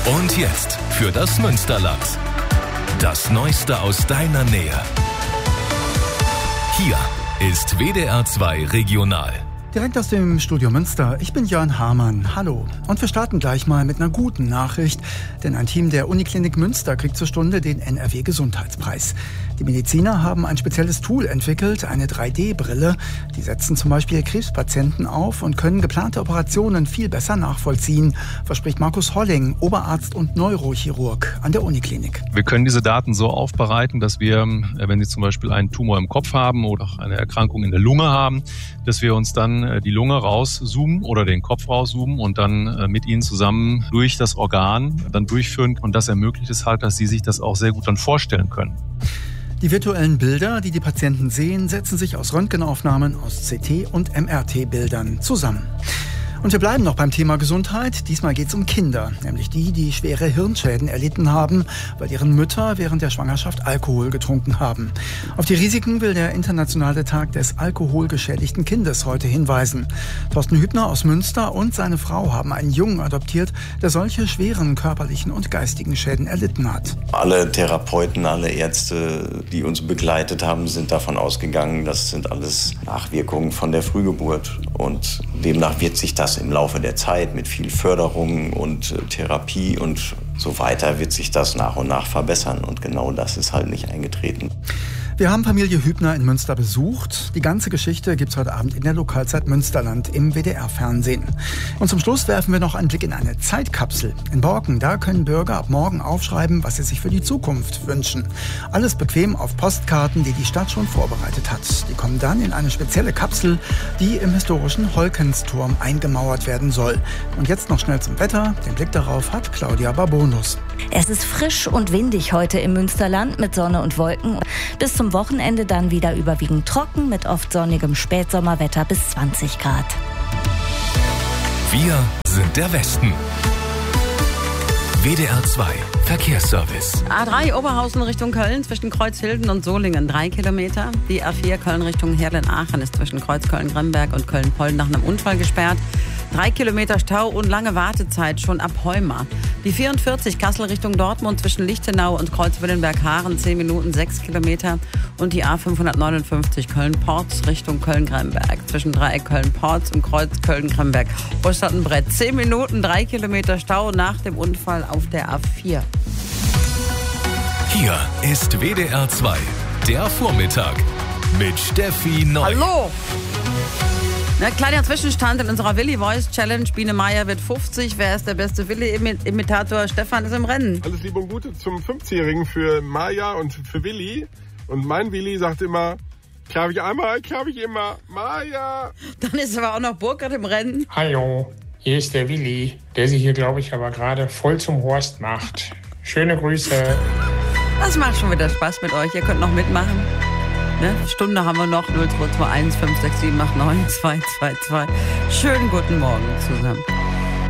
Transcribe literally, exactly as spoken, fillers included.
Und jetzt für das Münsterland. Das Neueste aus deiner Nähe. Hier ist W D R zwei Regional. Direkt aus dem Studio Münster, ich bin Jörn Hamann. Hallo. Und wir starten gleich mal mit einer guten Nachricht, denn ein Team der Uniklinik Münster kriegt zur Stunde den N R W-Gesundheitspreis. Die Mediziner haben ein spezielles Tool entwickelt, eine drei D Brille. Die setzen zum Beispiel Krebspatienten auf und können geplante Operationen viel besser nachvollziehen, verspricht Markus Holling, Oberarzt und Neurochirurg an der Uniklinik. Wir können diese Daten so aufbereiten, dass wir, wenn Sie zum Beispiel einen Tumor im Kopf haben oder auch eine Erkrankung in der Lunge haben, dass wir uns dann die Lunge rauszoomen oder den Kopf rauszoomen und dann mit Ihnen zusammen durch das Organ dann durchführen. Und das ermöglicht es halt, dass Sie sich das auch sehr gut dann vorstellen können. Die virtuellen Bilder, die die Patienten sehen, setzen sich aus Röntgenaufnahmen, aus C T- und M R T-Bildern zusammen. Und wir bleiben noch beim Thema Gesundheit. Diesmal geht es um Kinder, nämlich die, die schwere Hirnschäden erlitten haben, weil deren Mütter während der Schwangerschaft Alkohol getrunken haben. Auf die Risiken will der Internationale Tag des alkoholgeschädigten Kindes heute hinweisen. Thorsten Hübner aus Münster und seine Frau haben einen Jungen adoptiert, der solche schweren körperlichen und geistigen Schäden erlitten hat. Alle Therapeuten, alle Ärzte, die uns begleitet haben, sind davon ausgegangen, das sind alles Nachwirkungen von der Frühgeburt. Und demnach wird sich das im Laufe der Zeit mit viel Förderung und äh, Therapie und so weiter wird sich das nach und nach verbessern. Und genau das ist halt nicht eingetreten. Wir haben Familie Hübner in Münster besucht. Die ganze Geschichte gibt's heute Abend in der Lokalzeit Münsterland im W D R-Fernsehen. Und zum Schluss werfen wir noch einen Blick in eine Zeitkapsel. In Borken, da können Bürger ab morgen aufschreiben, was sie sich für die Zukunft wünschen. Alles bequem auf Postkarten, die die Stadt schon vorbereitet hat. Die kommen dann in eine spezielle Kapsel, die im historischen Holkensturm eingemauert werden soll. Und jetzt noch schnell zum Wetter. Den Blick darauf hat Claudia Barbonus. Es ist frisch und windig heute im Münsterland mit Sonne und Wolken. Bis zum Wochenende dann wieder überwiegend trocken mit oft sonnigem Spätsommerwetter bis zwanzig Grad. Wir sind der Westen. W D R zwei Verkehrsservice. A drei Oberhausen Richtung Köln zwischen Kreuzhilden und Solingen drei Kilometer. Die A vier Köln Richtung Herlen-Aachen ist zwischen Kreuzköln-Gremberg und Köln-Poll nach einem Unfall gesperrt. Drei Kilometer Stau und lange Wartezeit schon ab Heuma. Die vierundvierzig Kassel Richtung Dortmund zwischen Lichtenau und Kreuzwillenberg-Haaren zehn Minuten sechs Kilometer. Und die A fünfhundertneunundfünfzig Köln-Porz Richtung Köln-Gremberg zwischen Dreieck Köln-Porz und Kreuz Köln-Gremberg. Ostertenbrett zehn Minuten, drei Kilometer Stau nach dem Unfall auf der A vier. Hier ist W D R zwei, der Vormittag mit Steffi Neu. Hallo! Na, kleiner Zwischenstand in unserer Willi Voice Challenge. Biene Meier wird fünfzig. Wer ist der beste Willi-Imitator? Stefan ist im Rennen. Alles Liebe und Gute zum fünfzigjährigen für Maja und für Willi. Und mein Willi sagt immer, klappe ich einmal, klappe ich immer, Maja. Dann ist aber auch noch Burkhard im Rennen. Hallo, hier ist der Willi, der sich hier, glaube ich, aber gerade voll zum Horst macht. Schöne Grüße. Das macht schon wieder Spaß mit euch. Ihr könnt noch mitmachen. Ne? Stunde haben wir noch. null zwei zwei eins fünf sechs sieben acht neun zwei zwei zwei. Schönen guten Morgen zusammen.